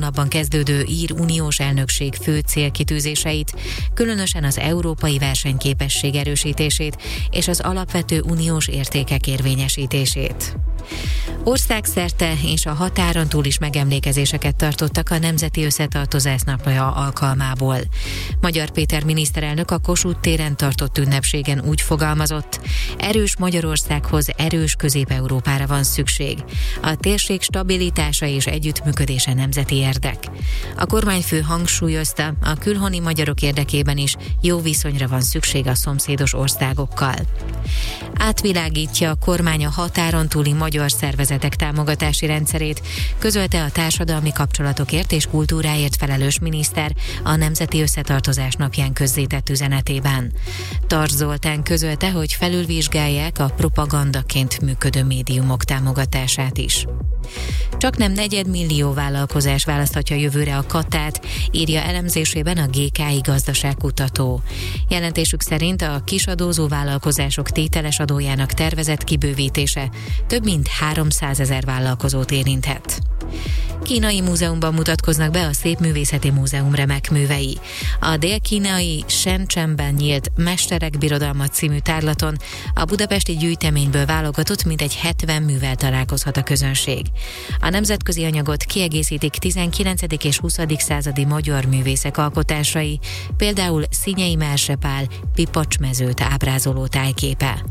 hónapban kezdődő ír uniós elnökség fő célkitűzéseit, különösen az európai versenyképesség erősítését és az alapvető uniós értékek érvényesítését. Országszerte és a határon túl is megemlékezéseket tartottak a Nemzeti Összetartozás napja alkalmából. Magyar Péter miniszterelnök a Kossuth téren tartott ünnepségen úgy fogalmazott: erős Magyarországhoz erős Közép-Európára van szükség. A térség stabilitása és együttműködése nemzeti érdek. A kormányfő hangsúlyozta, a külhoni magyarok érdekében is jó viszonyra van szükség a szomszédos országokkal. Átvilágítja a kormány a határon túli magyar szervezetek támogatási rendszerét, közölte a társadalmi kapcsolatokért és kultúráért felelős miniszter a Nemzeti Összetartozás napján közzétett üzenetében. Tarts Zoltán közölte, hogy felülvizsgálják a propagandaként működő médiumok támogatását is. Csaknem 4 millió vállalkozás választhatja jövőre a Katát, írja elemzésében a GKI gazdaságkutató. Jelentésük szerint a kisadózó vállalkozások tételes adójának tervezett kibővítése több mint 300 000 vállalkozót érinthet. Kínai múzeumban mutatkoznak be a Szépművészeti Múzeum remek művei. A dél-kínai Shenzhenben nyílt Mesterek Birodalma című tárlaton a budapesti gyűjteményből válogatott mintegy 70 művel találkozhat a közönség. A nemzetközi anyagot kiegészítik 19. és 20. századi magyar művészek alkotásai, például Szinyei Merse Pál Pipacsmezőt ábrázoló tájképe.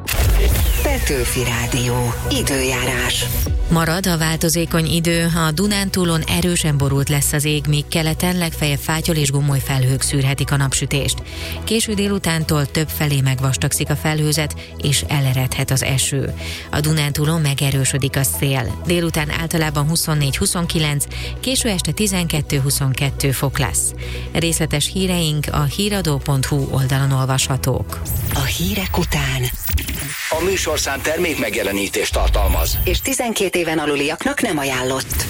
Petőfi Rádió. Időjárás. Marad a változékony idő, a Dunántúlon erősen borult lesz az ég, míg keleten legfeljebb fátyol és gomoly felhők szűrhetik a napsütést. Késő délutántól több felé megvastagszik a felhőzet, és eleredhet az eső. A Dunántúlon megerősödik a szél. Délután általában 24-29, késő este 12-22 fok lesz. Részletes híreink a híradó.hu oldalon olvashatók. A hírek után A műsorszám termék megjelenítést tartalmaz, és 12 éven aluliaknak nem ajánlott.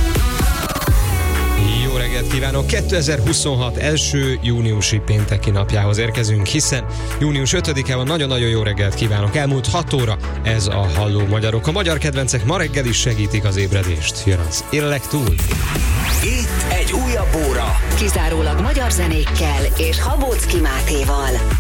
Jó reggelt kívánok! 2026 első júniusi pénteki napjához érkezünk, hiszen június 5-e van. Nagyon-nagyon jó reggelt kívánok! Elmúlt 6 óra, ez a Halló Magyarok. A magyar kedvencek ma reggel is segítik az ébredést. Jön az Illek túl. itt egy újabb óra. Kizárólag magyar zenékkel és Habóczky Mátéval.